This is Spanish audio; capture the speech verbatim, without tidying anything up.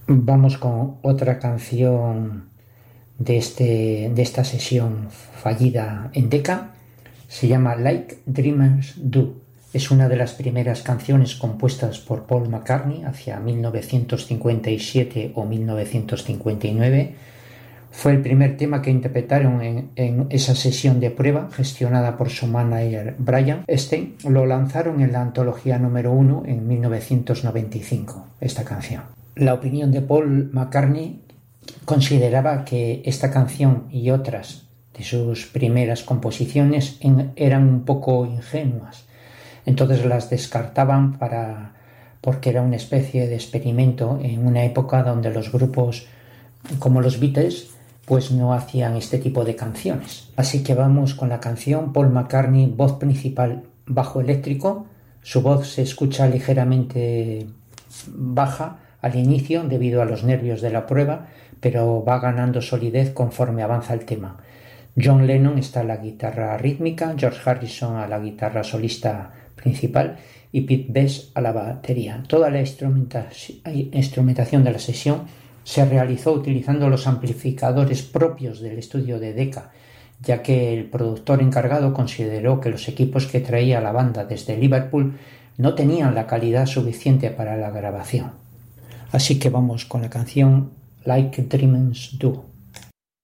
Vamos con otra canción de, este, de esta sesión fallida en Decca. Se llama Like Dreamers Do. Es una de las primeras canciones compuestas por Paul McCartney hacia mil novecientos cincuenta y siete o mil novecientos cincuenta y nueve. Fue el primer tema que interpretaron en, en esa sesión de prueba gestionada por su manager Brian Epstein. Lo lanzaron en la antología número uno en mil novecientos noventa y cinco, esta canción. La opinión de Paul McCartney consideraba que esta canción y otras de sus primeras composiciones en, eran un poco ingenuas, entonces las descartaban para, porque era una especie de experimento en una época donde los grupos como los Beatles pues no hacían este tipo de canciones. Así que vamos con la canción. Paul McCartney, voz principal, bajo eléctrico. Su voz se escucha ligeramente baja al inicio debido a los nervios de la prueba, pero va ganando solidez conforme avanza el tema. John Lennon está a la guitarra rítmica, George Harrison a la guitarra solista principal y Pete Best a la batería. Toda la instrumentación de la sesión se realizó utilizando los amplificadores propios del estudio de Decca, ya que el productor encargado consideró que los equipos que traía la banda desde Liverpool no tenían la calidad suficiente para la grabación. Así que vamos con la canción Like Dreamers Do.